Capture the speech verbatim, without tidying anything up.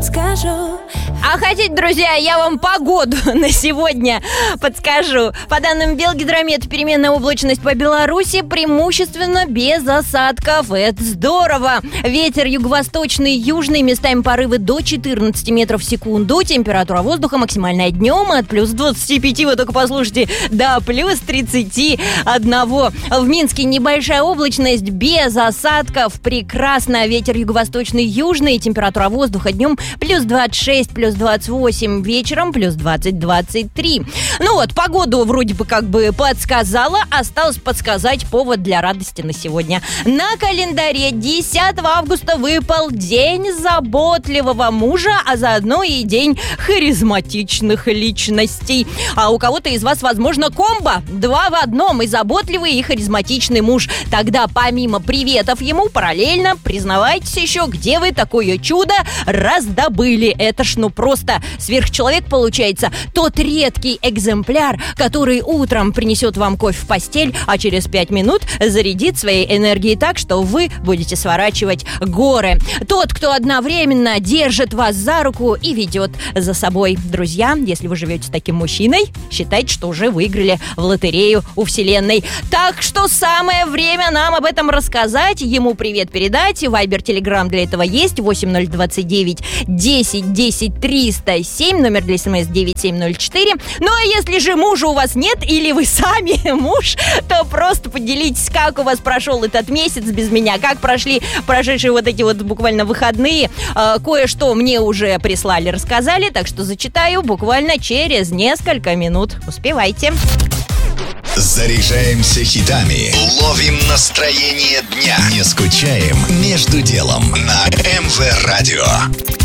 подскажу. А хотите, друзья, я вам погоду на сегодня подскажу. По данным Белгидромета, переменная облачность по Беларуси, преимущественно без осадков. Это здорово. Ветер юго-восточный, южный, местами порывы до четырнадцати метров в секунду. Температура воздуха максимальная днем от плюс двадцати пяти, вы только послушайте, до плюс тридцати одного. В Минске небольшая облачность без осадков. Прекрасно. Ветер юго-восточный, южный. Температура воздуха днем плюс двадцать шесть, плюс двадцать восемь, вечером плюс двадцать, двадцать три. Ну вот, погоду вроде бы как бы подсказала. Осталось подсказать повод для радости на сегодня. На календаре десятого августа выпал День заботливого мужа, а заодно и День харизматичных личностей. А у кого-то из вас, возможно, комбо. Два в одном, и заботливый, и харизматичный муж. Тогда помимо приветов ему, параллельно признавайтесь еще, где вы такое чудо раздобыли. Это ж ну просто сверхчеловек получается. Тот редкий экземпляр, который утром принесет вам кофе в постель, а через пять минут зарядит своей энергией так, что вы будете сворачивать горы. Тот, кто одновременно держит вас за руку и ведет за собой. Друзья, если вы живете с таким мужчиной, считайте, что уже выиграли в лотерею у Вселенной. Так что самое время нам об этом рассказать, ему привет передать. Вайбер, Телеграм для этого есть. восемь ноль двадцать девять десять десять триста семь, номер для смс девять семь ноль четыре. Ну а если же мужа у вас нет, или вы сами муж, то просто поделитесь, как у вас прошел этот месяц без меня, как прошли прошедшие вот эти вот буквально выходные. Э, кое-что мне уже прислали, рассказали, так что зачитаю буквально через несколько минут. Успевайте. Заряжаемся хитами, ловим настроение дня, не скучаем между делом на эм вэ Радио.